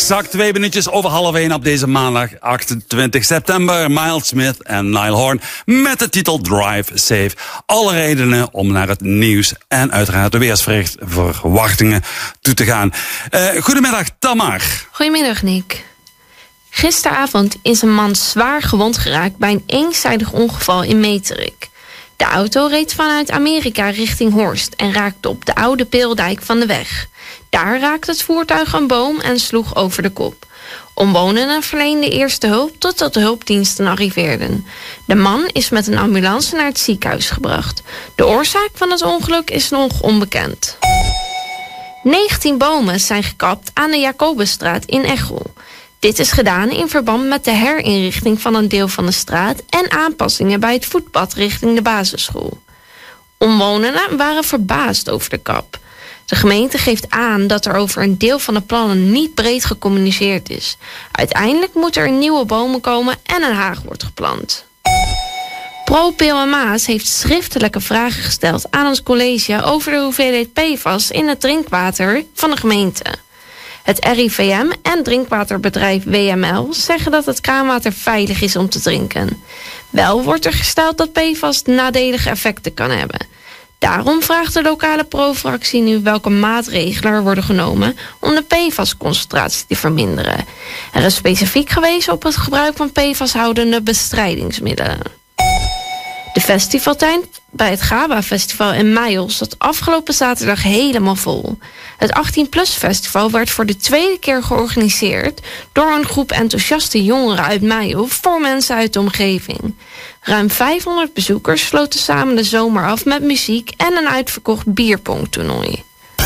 Exact 2 minuutjes over 12:30 op deze maandag 28 september. Miles Smith en Niall Horan met de titel Drive Safe. Alle redenen om naar het nieuws en uiteraard de weersverwachtingen toe te gaan. Goedemiddag, Tamar. Goedemiddag, Nick. Gisteravond is een man zwaar gewond geraakt bij een eenzijdig ongeval in Meterik. De auto reed vanuit Amerika richting Horst en raakte op de oude Peeldijk van de weg. Daar raakte het voertuig een boom en sloeg over de kop. Omwonenden verleenden eerste hulp totdat de hulpdiensten arriveerden. De man is met een ambulance naar het ziekenhuis gebracht. De oorzaak van het ongeluk is nog onbekend. 19 bomen zijn gekapt aan de Jacobusstraat in Echel. Dit is gedaan in verband met de herinrichting van een deel van de straat en aanpassingen bij het voetpad richting de basisschool. Omwonenden waren verbaasd over de kap. De gemeente geeft aan dat er over een deel van de plannen niet breed gecommuniceerd is. Uiteindelijk moeten er nieuwe bomen komen en een haag wordt geplant. ProPil en Maas heeft schriftelijke vragen gesteld aan ons college over de hoeveelheid PFAS in het drinkwater van de gemeente. Het RIVM en drinkwaterbedrijf WML zeggen dat het kraanwater veilig is om te drinken. Wel wordt er gesteld dat PFAS nadelige effecten kan hebben. Daarom vraagt de lokale pro-fractie nu welke maatregelen er worden genomen om de PFAS-concentratie te verminderen. Er is specifiek gewezen op het gebruik van PFAS-houdende bestrijdingsmiddelen. De festivaltuin bij het GABA-festival in Meijel zat afgelopen zaterdag helemaal vol. Het 18-plus festival werd voor de tweede keer georganiseerd door een groep enthousiaste jongeren uit Meijel voor mensen uit de omgeving. Ruim 500 bezoekers sloten samen de zomer af met muziek en een uitverkocht bierpongtoernooi.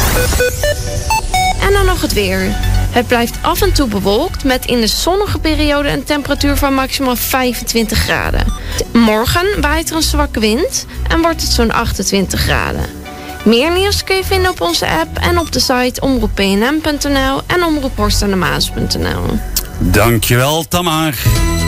En dan nog het weer. Het blijft af en toe bewolkt met in de zonnige periode een temperatuur van maximaal 25 graden. Morgen waait er een zwakke wind en wordt het zo'n 28 graden. Meer nieuws kun je vinden op onze app en op de site omroeppnm.nl en omroephorstandemaas.nl. Dankjewel, Tamar.